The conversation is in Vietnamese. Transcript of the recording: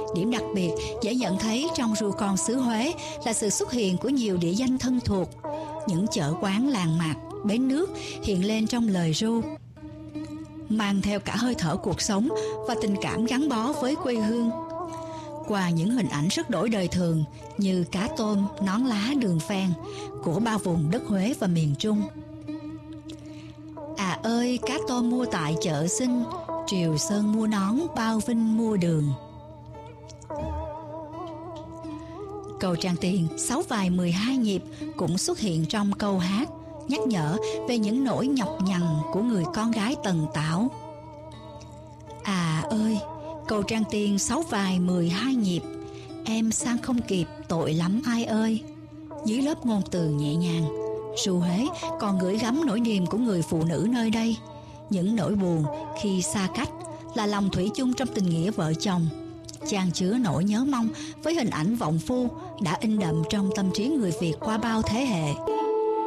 Điểm đặc biệt dễ nhận thấy trong ru con xứ Huế là sự xuất hiện của nhiều địa danh thân thuộc. Những chợ quán làng mạc, bến nước hiện lên trong lời ru, mang theo cả hơi thở cuộc sống và tình cảm gắn bó với quê hương. Qua những hình ảnh rất đổi đời thường như cá tôm, nón lá, đường phèn của ba vùng đất Huế và miền Trung. À ơi, cá tôm mua tại chợ Sinh, Triều Sơn mua nón, Bao Vinh mua đường. Câu Trang Tiền 6 vài 12 nhịp cũng xuất hiện trong câu hát, nhắc nhở về những nỗi nhọc nhằn của người con gái Tần Tảo. À ơi, câu Trang Tiền 6 vài 12 nhịp, em sang không kịp, tội lắm ai ơi. Dưới lớp ngôn từ nhẹ nhàng, ru Huế còn gửi gắm nỗi niềm của người phụ nữ nơi đây. Những nỗi buồn khi xa cách là lòng thủy chung trong tình nghĩa vợ chồng, chan chứa nỗi nhớ mong với hình ảnh vọng phu đã in đậm trong tâm trí người Việt qua bao thế hệ.